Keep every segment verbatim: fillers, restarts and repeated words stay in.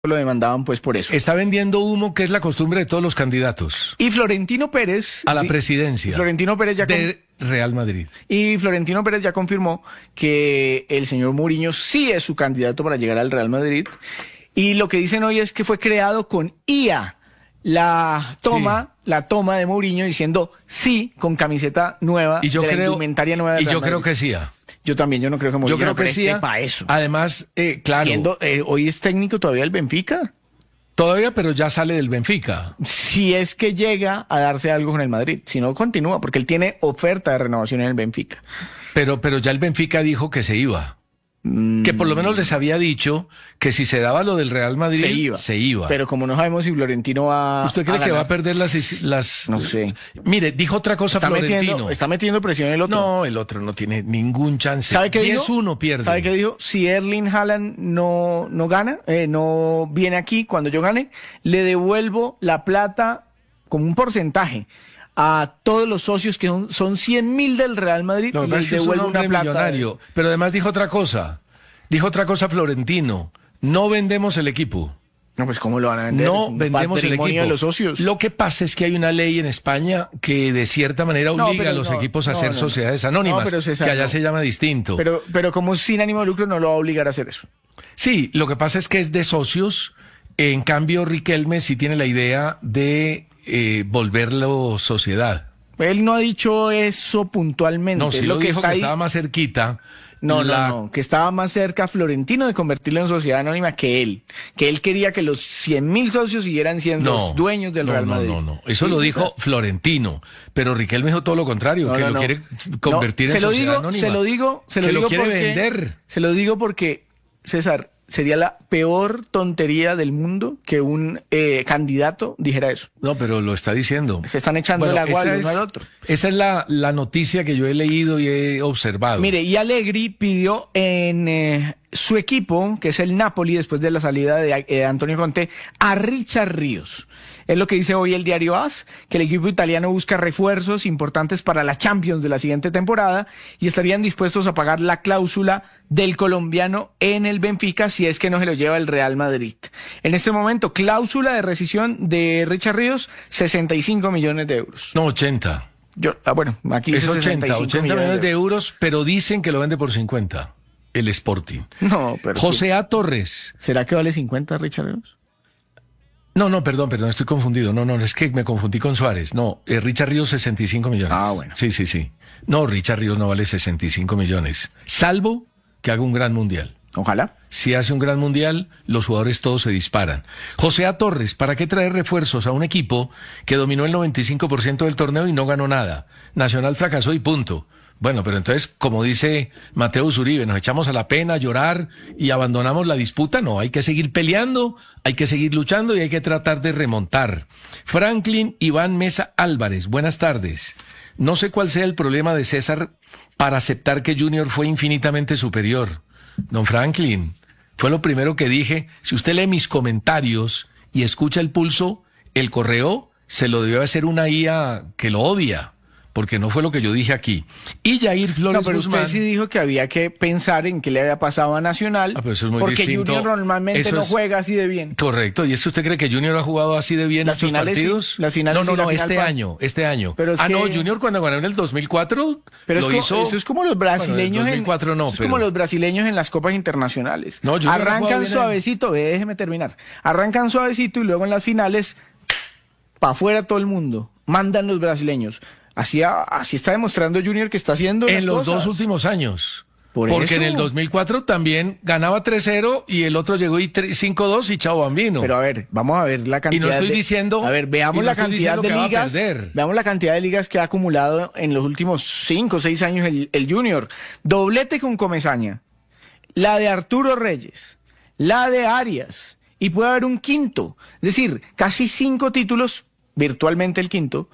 lo demandaban pues por eso. Está vendiendo humo, que es la costumbre de todos los candidatos. Y Florentino Pérez... A la presidencia. Florentino Pérez ya... De Real Madrid. Y Florentino Pérez ya confirmó que el señor Mourinho sí es su candidato para llegar al Real Madrid. Y lo que dicen hoy es que fue creado con I A la toma, sí. la toma de Mourinho diciendo sí con camiseta nueva, y yo de creo, la indumentaria nueva del Y Real yo Madrid. creo que sí. Yo también, yo no creo que Mourinho Yo creo que sí. para eso. Además, eh, claro. Siendo, eh, hoy es técnico todavía el Benfica. Todavía, pero ya sale del Benfica. Si es que llega a darse algo con el Madrid. Si no, continúa, porque él tiene oferta de renovación en el Benfica. Pero, pero ya el Benfica dijo que se iba. Mm. Que por lo menos les había dicho que si se daba lo del Real Madrid, se iba. Se iba. Pero como no sabemos si Florentino va ¿Usted cree a que va a perder las, las... No sé. Mire, dijo otra cosa está Florentino. Metiendo, está metiendo presión el otro. No, el otro no tiene ningún chance. ¿Sabe qué dijo? diez uno pierde. ¿Sabe qué dijo? Si Erling Haaland no, no gana, eh, no viene aquí cuando yo gane, le devuelvo la plata como un porcentaje a todos los socios que son, son cien mil del Real Madrid. No, les devuelvo una plata. Millonario. De... Pero además dijo otra cosa. Dijo otra cosa Florentino. No vendemos el equipo. No, pues ¿cómo lo van a vender? No vendemos el equipo. De los socios. Lo que pasa es que hay una ley en España que de cierta manera obliga no, a los no, equipos a no, ser no, sociedades anónimas, no, pero César, que allá se llama distinto. Pero, pero como sin ánimo de lucro no lo va a obligar a hacer eso. Sí, lo que pasa es que es de socios. En cambio, Riquelme sí tiene la idea de eh, volverlo sociedad. Él no ha dicho eso puntualmente. No, sí lo, lo que dijo está que ahí... estaba más cerquita. No, la... no, no, que estaba más cerca Florentino de convertirlo en sociedad anónima que él. Que él quería que los cien mil socios siguieran siendo no, los dueños del no, Real Madrid. No, no, no, eso sí, lo dijo ¿sabes? Florentino. Pero Riquelme dijo todo lo contrario, no, que no, lo no. quiere convertir no, en se lo sociedad digo, anónima. Se lo digo, se lo que digo lo quiere porque, vender. Se lo digo porque, César, sería la peor tontería del mundo que un eh, candidato dijera eso. No, pero lo está diciendo. Se están echando bueno, el agua al uno al otro. Esa es la, la noticia que yo he leído y he observado. Mire, y Allegri pidió en eh, su equipo, que es el Napoli, después de la salida de eh, Antonio Conte, a Richard Ríos. Es lo que dice hoy el diario A S, que el equipo italiano busca refuerzos importantes para la Champions de la siguiente temporada y estarían dispuestos a pagar la cláusula del colombiano en el Benfica si es que no se lo lleva el Real Madrid. En este momento, cláusula de rescisión de Richard Ríos, sesenta y cinco millones de euros. No, ochenta. Yo, ah, bueno, aquí es dice ochenta, ochenta millones de euros, pero dicen que lo vende por cincuenta, el Sporting. No, pero... José ¿qué? A. Torres. ¿Será que vale cincuenta Richard Ríos? No, no, perdón, perdón, estoy confundido. No, no, es que me confundí con Suárez. No, eh, Richard Ríos, sesenta y cinco millones. Ah, bueno. Sí, sí, sí. No, Richard Ríos no vale sesenta y cinco millones. Salvo que haga un gran mundial. Ojalá. Si hace un gran mundial, los jugadores todos se disparan. José A. Torres, ¿para qué traer refuerzos a un equipo que dominó el noventa y cinco por ciento del torneo y no ganó nada? Nacional fracasó y punto. Bueno, pero entonces, como dice Mateo Uribe, nos echamos a la pena, a llorar y abandonamos la disputa. No, hay que seguir peleando, hay que seguir luchando y hay que tratar de remontar. Franklin Iván Mesa Álvarez, buenas tardes. No sé cuál sea el problema de César para aceptar que Junior fue infinitamente superior. Don Franklin, fue lo primero que dije. Si usted lee mis comentarios y escucha el pulso, el correo se lo debió hacer una I A que lo odia. Porque no fue lo que yo dije aquí. Y Jair Flores No, pero Guzmán, usted sí dijo que había que pensar en qué le había pasado a Nacional. Ah, pero eso es muy porque distinto. Junior normalmente eso no es... juega así de bien. Correcto. ¿Y es que usted cree que Junior ha jugado así de bien las estos finales, partidos? Sí. Las finales, no, no, sí, no, la este final, año, este año. Pero es ah, que... no, Junior cuando ganó en el dos mil cuatro pero lo es hizo... Como, eso es como los brasileños, bueno, en dos mil cuatro no, en, eso pero... es como los brasileños en las copas internacionales. No, arrancan suavecito, en... déjeme terminar. Arrancan suavecito y luego en las finales, para afuera todo el mundo. Mandan los brasileños. Así, así está demostrando Junior que está haciendo en los cosas. dos últimos años. Por Porque eso. en el dos mil cuatro también ganaba tres cero y el otro llegó y cinco dos y chao bambino. Pero a ver, vamos a ver la cantidad. Y no estoy de, diciendo. A ver, veamos no la cantidad de ligas. Veamos la cantidad de ligas que ha acumulado en los últimos cinco o seis años el, el Junior. Doblete con Comesaña, la de Arturo Reyes, la de Arias y puede haber un quinto. Es decir, casi cinco títulos, virtualmente el quinto.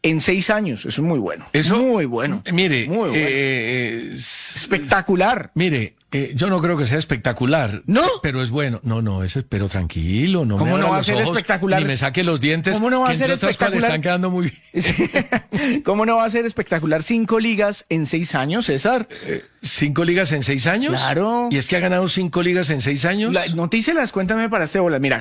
en seis años. Eso es muy bueno. Eso, muy bueno. Mire, muy bueno. eh, eh, espectacular. Mire, eh, yo no creo que sea espectacular. ¿No? Pero es bueno. No, no, eso es, pero tranquilo. No ¿Cómo me no abra va a los ser ojos, espectacular? Ni me saque los dientes. ¿Cómo no va a que ser entre otras cosas le espectacular? están quedando muy bien. Sí. ¿Cómo no va a ser espectacular? Cinco ligas en seis años, César. Eh, ¿Cinco ligas en seis años? Claro. ¿Y es que ha ganado cinco ligas en seis años? La, no te hice las, cuéntame para este bola. Mira,